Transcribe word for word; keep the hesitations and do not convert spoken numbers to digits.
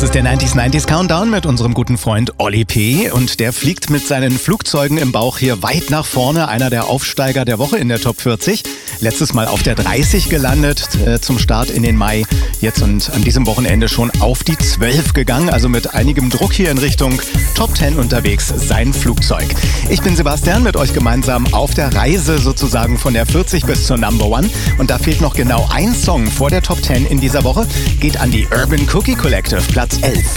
Das ist der neunziger neunziger Countdown mit unserem guten Freund Olli P. Und der fliegt mit seinen Flugzeugen im Bauch hier weit nach vorne. Einer der Aufsteiger der Woche in der Top vierzig. Letztes Mal auf der dreißig gelandet äh, zum Start in den Mai. Jetzt und an diesem Wochenende schon auf die zwölf gegangen. Also mit einigem Druck hier in Richtung Top zehn unterwegs, sein Flugzeug. Ich bin Sebastian, mit euch gemeinsam auf der Reise sozusagen von der vierzig bis zur Number One. Und da fehlt noch genau ein Song vor der Top zehn in dieser Woche. Geht an die Urban Cookie Collective, Platz elf.